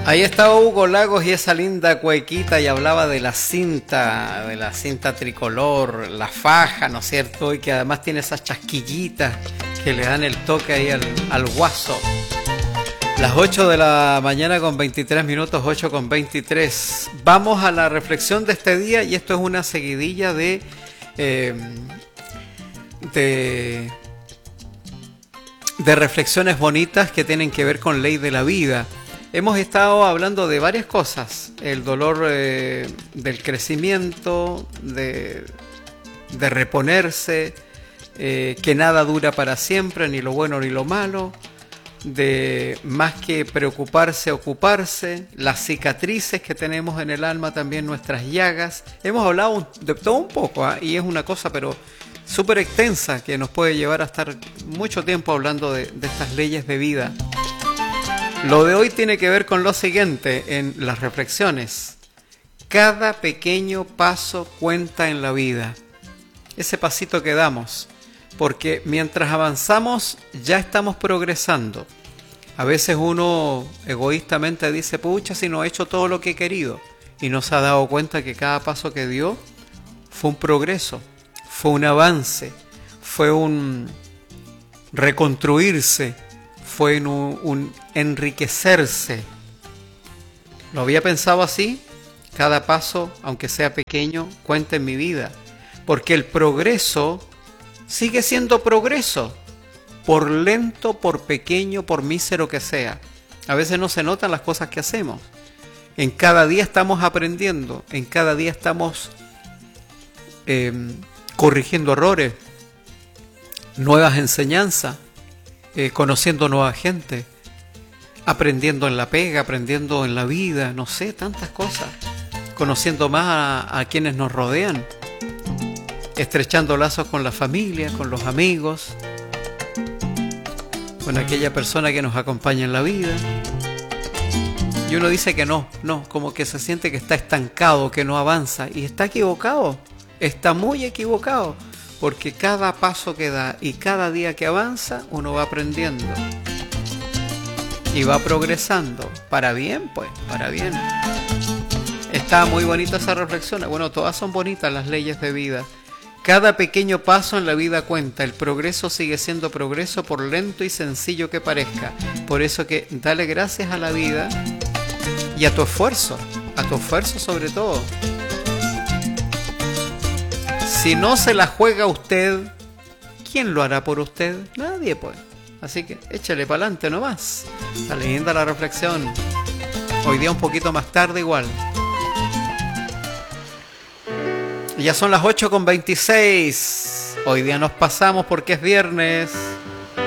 Ahí estaba Hugo Lagos y esa linda cuequita y hablaba de la cinta tricolor, la faja, ¿no es cierto? Y que además tiene esas chasquillitas que le dan el toque ahí al guaso. Las 8 de la mañana con 23 minutos, 8 con 23. Vamos a la reflexión de este día y esto es una seguidilla de reflexiones bonitas que tienen que ver con ley de la vida. Hemos estado hablando de varias cosas, el dolor del crecimiento, de reponerse, que nada dura para siempre, ni lo bueno ni lo malo, de más que preocuparse, ocuparse, las cicatrices que tenemos en el alma, también nuestras llagas. Hemos hablado de todo un poco, y es una cosa pero súper extensa que nos puede llevar a estar mucho tiempo hablando de estas leyes de vida. Lo de hoy tiene que ver con lo siguiente en las reflexiones. Cada pequeño paso cuenta en la vida. Ese pasito que damos. Porque mientras avanzamos ya estamos progresando. A veces uno egoístamente dice, pucha, si no he hecho todo lo que he querido. Y no se ha dado cuenta que cada paso que dio fue un progreso, fue un avance, fue un reconstruirse, fue un enriquecerse. ¿Lo había pensado así? Cada paso, aunque sea pequeño, cuenta en mi vida. Porque el progreso sigue siendo progreso. Por lento, por pequeño, por mísero que sea. A veces no se notan las cosas que hacemos. En cada día estamos aprendiendo. En cada día estamos corrigiendo errores. Nuevas enseñanzas. Conociendo nueva gente, aprendiendo en la pega, aprendiendo en la vida, no sé, tantas cosas, conociendo más a quienes nos rodean, estrechando lazos con la familia, con los amigos, con aquella persona que nos acompaña en la vida. Y uno dice que no, como que se siente que está estancado, que no avanza, y está equivocado, está muy equivocado. Porque cada paso que da y cada día que avanza, uno va aprendiendo. Y va progresando. Para bien, pues, para bien. Está muy bonita esa reflexión. Bueno, todas son bonitas las leyes de vida. Cada pequeño paso en la vida cuenta. El progreso sigue siendo progreso por lento y sencillo que parezca. Por eso que dale gracias a la vida y a tu esfuerzo sobre todo. Si no se la juega usted, ¿quién lo hará por usted? Nadie, pues. Así que échale para adelante nomás. Está linda la reflexión. Hoy día un poquito más tarde igual. Ya son las 8 con 26. Hoy día nos pasamos porque es viernes.